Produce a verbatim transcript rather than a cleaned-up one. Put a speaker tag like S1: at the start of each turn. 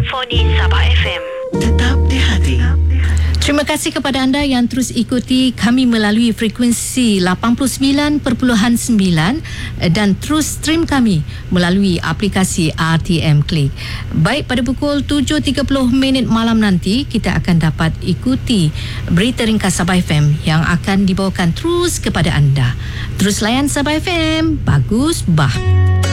S1: Simfoni Sabah F M. Tetap di hati.
S2: Terima kasih kepada anda yang terus ikuti kami melalui frekuensi lapan puluh sembilan perpuluhan sembilan dan terus stream kami melalui aplikasi R T M Click. Baik, pada pukul tujuh tiga puluh minit malam nanti kita akan dapat ikuti berita ringkas Sabah F M yang akan dibawakan terus kepada anda. Terus layan Sabah F M. Bagus bah.